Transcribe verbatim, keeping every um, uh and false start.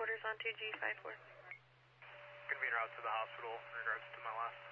quarters on two G five four. Going to be en route to the hospital in regards to my last.